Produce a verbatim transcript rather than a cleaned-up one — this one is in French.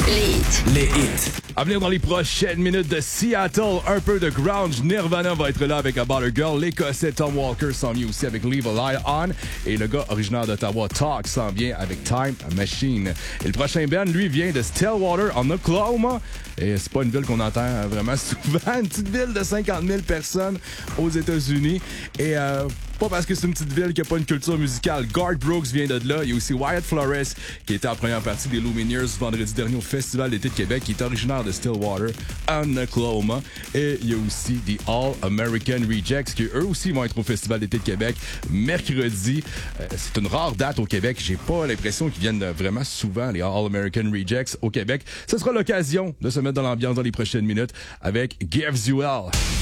Les hits. Les hits. À venir dans les prochaines minutes de Seattle, un peu de grunge. Nirvana va être là avec About a Girl. L'Écossais Tom Walker s'en vient aussi avec Leave a Light On. Et le gars originaire d'Ottawa, Talk, s'en vient avec Time Machine. Et le prochain band, lui, vient de Stillwater, en Oklahoma. Et c'est pas une ville qu'on entend vraiment souvent. Une petite ville de cinquante mille personnes aux États-Unis. Et euh, pas parce que c'est une petite ville qui n'a pas une culture musicale. Garth Brooks vient de là. Il y a aussi Wyatt Flores, qui était en première partie des Lumineers vendredi dernier au Festival d'été de Québec, qui est originaire de Stillwater, en Oklahoma. Et il y a aussi The All American Rejects, qui eux aussi vont être au Festival d'été de Québec mercredi. Euh, c'est une rare date au Québec. J'ai pas l'impression qu'ils viennent vraiment souvent, les All American Rejects, au Québec. Ce sera l'occasion de se mettre dans l'ambiance dans les prochaines minutes avec Gives You Hell.